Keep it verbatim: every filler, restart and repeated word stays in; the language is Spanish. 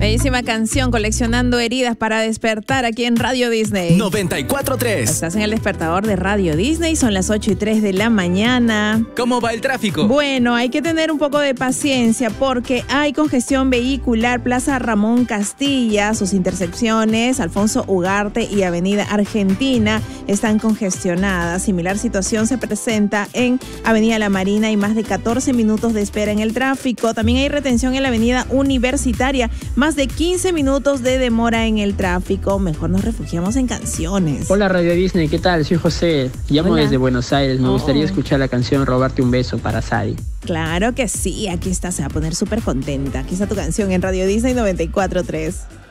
Bellísima canción, Coleccionando Heridas para Despertar, aquí en Radio Disney. noventa y cuatro punto tres. Estás en el despertador de Radio Disney, son las ocho y tres de la mañana. ¿Cómo va el tráfico? Bueno, hay que tener un poco de paciencia porque hay congestión vehicular. Plaza Ramón Castilla, sus intersecciones, Alfonso Ugarte y Avenida Argentina están congestionadas. Similar situación se presenta en Avenida La Marina y más de catorce minutos de espera en el tráfico. También hay retención en la Avenida Universitaria, más de quince minutos de demora en el tráfico. Mejor nos refugiamos en canciones. Hola Radio Disney, ¿qué tal? Soy José, llamo Hola. desde Buenos Aires. Me Oh. gustaría escuchar la canción Robarte un beso para Sari. Claro que sí, aquí está, se va a poner súper contenta. Aquí está tu canción en Radio Disney noventa y cuatro punto tres.